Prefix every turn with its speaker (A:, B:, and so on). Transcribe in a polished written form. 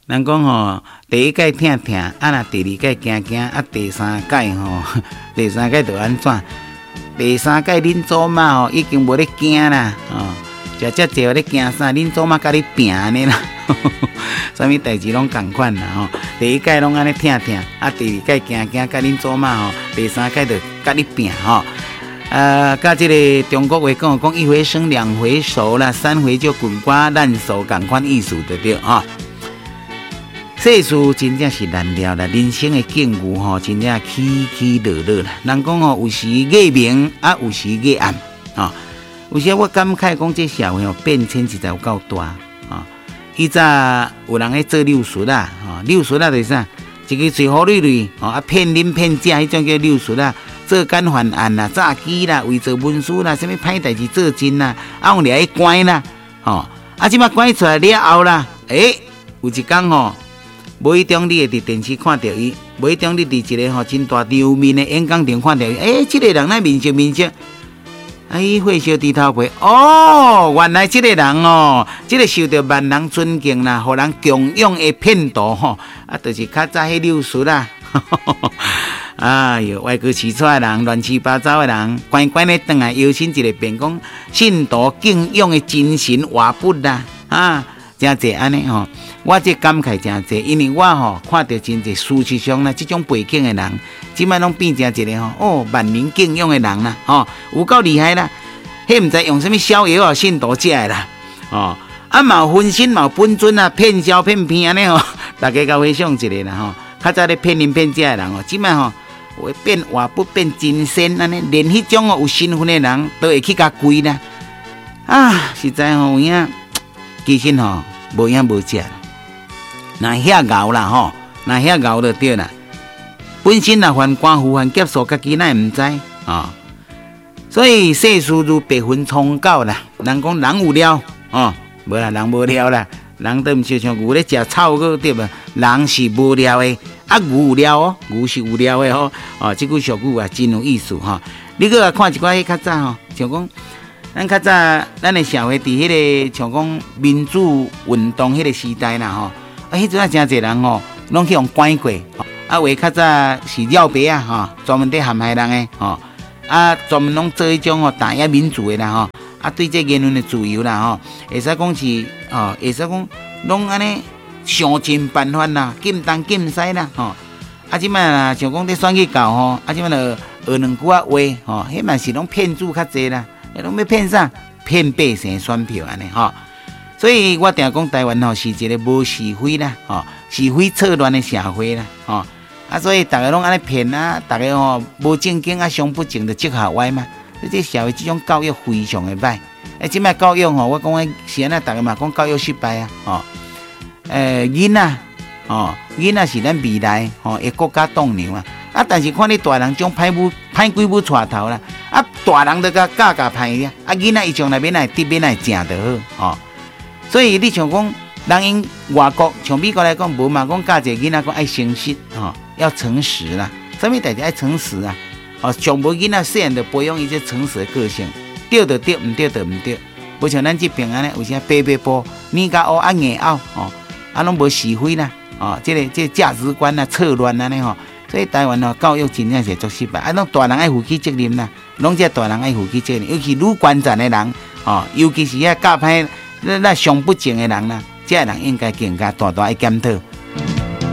A: 人讲吼，第一届疼疼，啊那第二届惊惊，啊第三届吼，第三届就安怎？第三届恁祖妈吼已经无咧惊啦，食遮济咧惊啥？恁祖妈甲你拼安尼啦，啥物代志拢共款啦吼。第一届拢安尼疼疼，啊第二届惊惊，甲恁祖妈吼，第三届就甲你拼吼。甲这个中国话讲一回生两回熟啦，三回就滚瓜烂熟，共款意思就对吼。世事真正是难料啦，人生的境遇吼，真正起起落落啦。人讲吼，有时月明啊，有时月暗啊。有时我感慨讲，这社会吼变迁实在有够大啊。以早有人咧做六术啦，六术啦就是啥？一个嘴好绿绿啊，骗恁骗假，迄种叫六术啦。做奸犯案啦、诈欺啦、伪造文书啦、什么歹代志做真啦，啊，用掠去关啦，即摆关出来了后啦，有一天吼。无一中你会伫电视看到伊，无一中你伫一个真大场面的演讲场看到伊，这个人那面色，伊火烧猪头皮，原来这个人这个受到万人尊敬啦，互人供养的骗徒就是较早迄六术啦，哎哟，歪歌起出来的人，乱七八糟的人，乖乖的转来邀请一个变讲信徒敬仰的精神活佛啦，真济安尼吼。我这感慨真济，因为我看到真济事实上呢，这种背景的人，即摆拢变成一个万人敬仰的人啦，有够厉害啦！迄唔知用什么逍遥信徒食的啦，嘛有分身，嘛有本尊啊，骗笑骗骗安尼大家甲回想一下啦较早咧骗人骗假的人即摆会变活不变真仙安尼，连迄种有身份的人都会去甲跪啦，实在有影，其实无影无食。那遐熬啦那遐熬就对啦。本身啊犯官府犯劫数，家己乃唔知所以世事如白云冲狗啦。人讲人有了无啦，人无了啦。人都唔是像牛咧食草个对吧？人是无聊的，牛有了牛是有了的这句俗语真有意思你搁来看一寡迄较早像讲。咱较早，咱的社会伫迄个像讲民主运动迄个时代啦迄阵真侪人拢去用关过话较早是廖白专门伫陷害人的专门拢做迄种打压民主的啦对这言论的自由啦会使讲是会使讲拢安尼想尽办法啦，禁东禁西啦即摆啦像讲伫选举到即摆就学两句话迄嘛是拢骗子较济啦。拢要骗啥？骗百姓选票安尼所以我定讲台湾是一个无是非啦是非错乱的社会啦所以大家拢安尼骗大家无正经伤不正的即下歪嘛。这社会这种教育非常的歹。即摆教育我讲是安尼，大家嘛讲教育失败囡仔是咱未来的国家栋梁但是看你大人种歹鬼母带头啦，大人都甲教歹呀，囡仔伊从来免来得免来正就好所以你像讲，人因外国像美国来讲，无嘛讲教一个囡仔讲爱诚实要诚实啦，什么代志爱诚实上无囡仔细汉就培养伊这诚实的个性，对就对，唔对就唔对，无像咱这边安尼，有啥白白波，你甲乌硬拗拢无是非啦这个价值观错乱安尼所以台湾教育真正是做失败，拢大人爱负起责任啦，拢这大人爱负起责任，尤其愈关键的人尤其是教歹那上不正的人啦，这人应该更加大大爱检讨